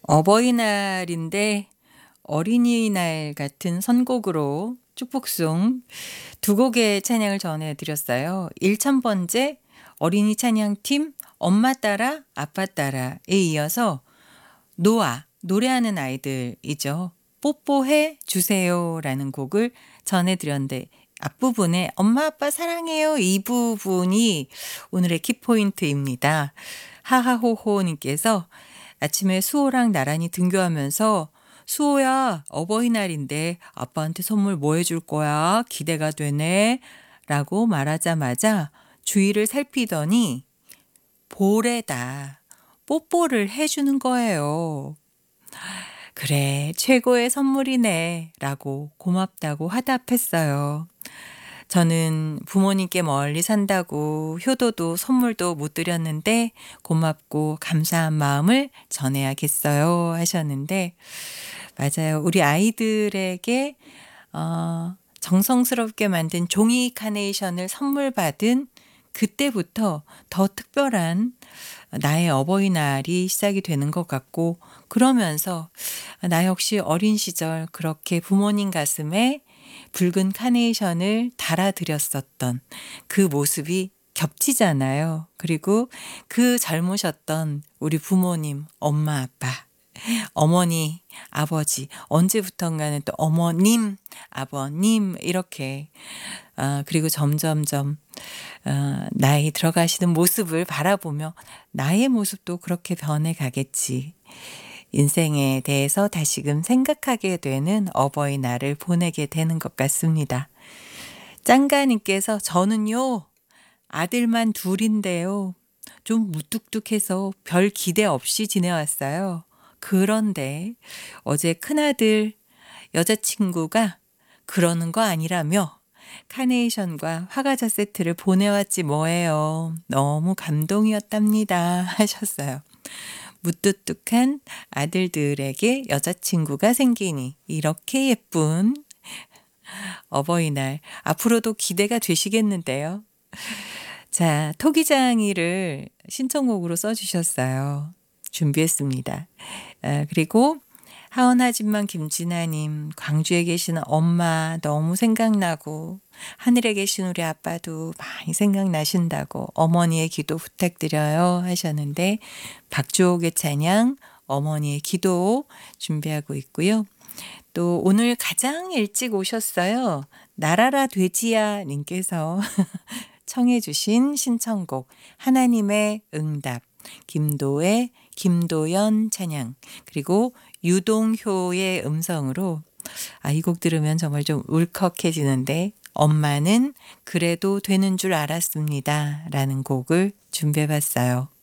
어버이날인데 어린이날 같은 선곡으로 축복송 두 곡의 찬양을 전해드렸어요. 1000번째 어린이 찬양팀 엄마 따라 아빠 따라에 이어서 노아 노래하는 아이들이죠. 뽀뽀해 주세요라는 곡을 전해드렸는데 앞부분에 엄마 아빠 사랑해요 이 부분이 오늘의 키포인트입니다. 하하호호님께서 아침에 수호랑 나란히 등교하면서 수호야 어버이날인데 아빠한테 선물 뭐 해줄 거야? 기대가 되네 라고 말하자마자 주위를 살피더니 볼에다 뽀뽀를 해주는 거예요. 그래 최고의 선물이네 라고 고맙다고 화답했어요. 저는 부모님께 멀리 산다고 효도도 선물도 못 드렸는데 고맙고 감사한 마음을 전해야겠어요 하셨는데 맞아요. 우리 아이들에게 정성스럽게 만든 종이 카네이션을 선물 받은 그때부터 더 특별한 나의 어버이날이 시작이 되는 것 같고 그러면서 나 역시 어린 시절 그렇게 부모님 가슴에 붉은 카네이션을 달아드렸었던 그 모습이 겹치잖아요. 그리고 그 젊으셨던 우리 부모님, 엄마, 아빠, 어머니, 아버지, 언제부턴가는 또 어머님, 아버님 이렇게 그리고 점점점 나이 들어가시는 모습을 바라보며 나의 모습도 그렇게 변해가겠지. 인생에 대해서 다시금 생각하게 되는 어버이날을 보내게 되는 것 같습니다. 짱가님께서 저는요 아들만 둘인데요. 좀 무뚝뚝해서 별 기대 없이 지내왔어요. 그런데 어제 큰아들 여자친구가 그러는 거 아니라며 카네이션과 화과자 세트를 보내왔지 뭐예요. 너무 감동이었답니다 하셨어요. 무뚝뚝한 아들들에게 여자친구가 생기니 이렇게 예쁜 어버이날 앞으로도 기대가 되시겠는데요. 자, 토기장이를 신청곡으로 써주셨어요. 준비했습니다. 그리고 하원하지만 김진아님 광주에 계시는 엄마 너무 생각나고 하늘에 계신 우리 아빠도 많이 생각나신다고 어머니의 기도 부탁드려요 하셨는데 박주옥의 찬양 어머니의 기도 준비하고 있고요. 또 오늘 가장 일찍 오셨어요. 나라라 돼지야 님께서 청해 주신 신청곡 하나님의 응답 김도의 김도연 찬양 그리고 유동효의 음성으로 이 곡 들으면 정말 좀 울컥해지는데 엄마는 그래도 되는 줄 알았습니다 라는 곡을 준비해 봤어요.